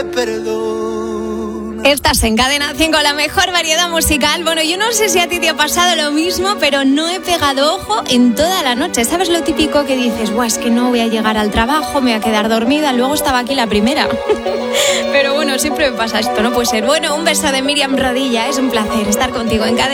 perdona. Estás en Cadena 5, la mejor variedad musical. Bueno, yo no sé si a ti te ha pasado lo mismo, pero no he pegado ojo en toda la noche. ¿Sabes lo típico que dices? Buah, es que no voy a llegar al trabajo, me voy a quedar dormida, luego estaba aquí la primera. Pero bueno, siempre me pasa esto, no puede ser. Bueno, un beso de Miriam Rodilla, es un placer estar contigo en Cadena.